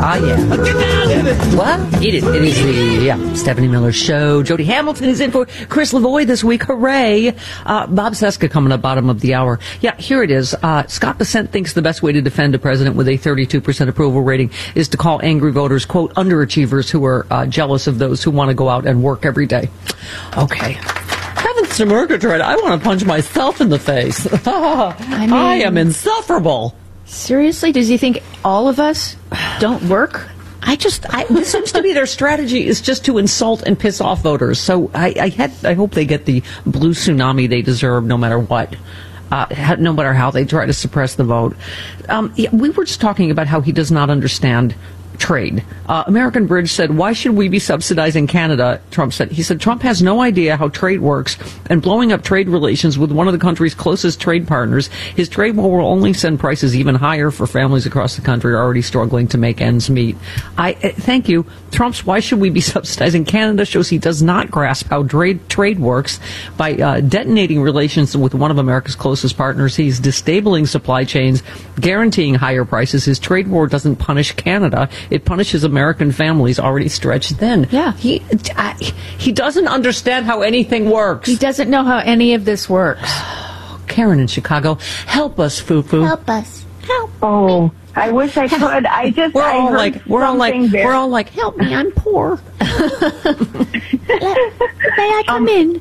What? Eat it. It is the Stephanie Miller Show. Jody Hamilton is in for Chris Lavoie this week. Hooray. Bob Cesca coming up bottom of the hour. Yeah, here it is. Scott Bessent thinks the best way to defend a president with a 32% approval rating is to call angry voters, quote, underachievers who are jealous of those who want to go out and work every day. Okay. Heavens to Murgatroyd, I want to punch myself in the face. I am insufferable. Seriously? Does he think all of us don't work? This seems to be their strategy, is just to insult and piss off voters. So I hope they get the blue tsunami they deserve, no matter what. No matter how they try to suppress the vote. We were just talking about how he does not understand trade. American Bridge said, why should we be subsidizing Canada? Trump said. He said, Trump has no idea how trade works, and blowing up trade relations with one of the country's closest trade partners, his trade war will only send prices even higher for families across the country already struggling to make ends meet. Thank you. Trump's why should we be subsidizing Canada shows he does not grasp how trade works. By detonating relations with one of America's closest partners, he's disabling supply chains, guaranteeing higher prices. His trade war doesn't punish Canada. It punishes American families already stretched thin. Yeah. He doesn't understand how anything works. He doesn't know how any of this works. Karen in Chicago, help us, Foo-Foo. Help us. Help. Oh, I wish I could. We're all like, help me, I'm poor. May I come in?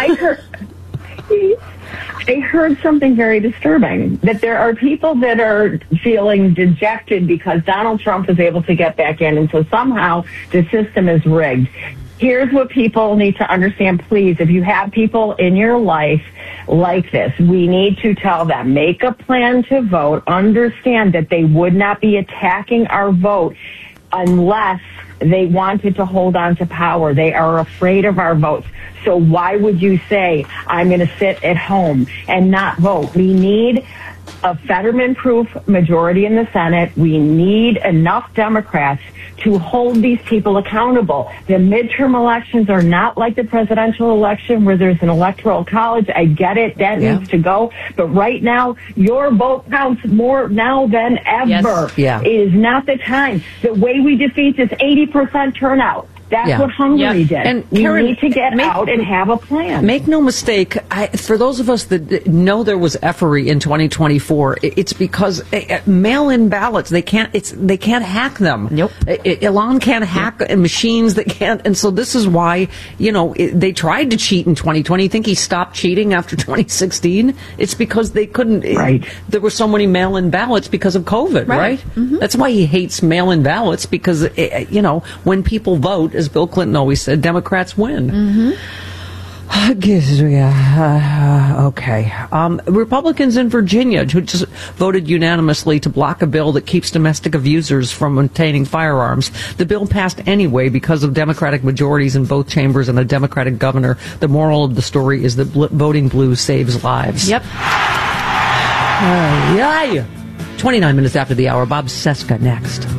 I heard something very disturbing, that there are people that are feeling dejected because Donald Trump is able to get back in, and so somehow the system is rigged. Here's what people need to understand, please. If you have people in your life like this, we need to tell them, make a plan to vote, understand that they would not be attacking our vote unless they wanted to hold on to power. They are afraid of our votes. So why would you say, I'm going to sit at home and not vote? We need a Fetterman-proof majority in the Senate. We need enough Democrats to hold these people accountable. The midterm elections are not like the presidential election where there's an electoral college. I get it. That needs to go. But right now, your vote counts more now than ever. Yes. Yeah. It is not the time. The way we defeat this 80% turnout. That's what Hungary did. And we need to get out and have a plan. Make no mistake, for those of us that know there was effery in 2024, it's because mail-in ballots, they can't hack them. Nope. Elon can't hack machines that can't, and so this is why, they tried to cheat in 2020. You think he stopped cheating after 2016? It's because they couldn't. Right. There were so many mail-in ballots because of COVID, right? Mm-hmm. That's why he hates mail-in ballots, because, when people vote, as Bill Clinton always said, Democrats win. Mm-hmm. Okay. Republicans in Virginia who just voted unanimously to block a bill that keeps domestic abusers from obtaining firearms. The bill passed anyway because of Democratic majorities in both chambers and a Democratic governor. The moral of the story is that voting blue saves lives. Yep. 29 minutes after the hour. Bob Cesca next.